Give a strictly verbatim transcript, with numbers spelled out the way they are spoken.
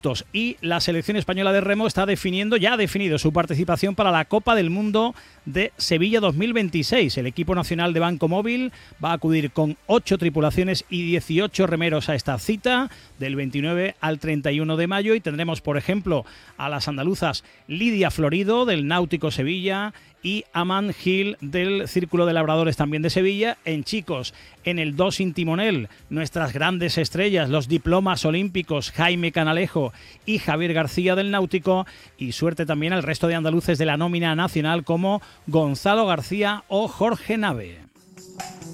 Y la selección española de remo está definiendo, ya ha definido su participación para la Copa del Mundo de Sevilla dos mil veintiséis. El equipo nacional de Banco Móvil va a acudir con ocho tripulaciones y dieciocho remeros a esta cita del veintinueve al treinta y uno de mayo, y tendremos, por ejemplo, a las andaluzas Lidia Florido del Náutico Sevilla y Aman Gil del Círculo de Labradores también de Sevilla. En chicos, en el dos sin timonel, nuestras grandes estrellas, los diplomas olímpicos Jaime Canalejo y Javier García del Náutico, y suerte también al resto de andaluces de la nómina nacional como Gonzalo García o Jorge Nave.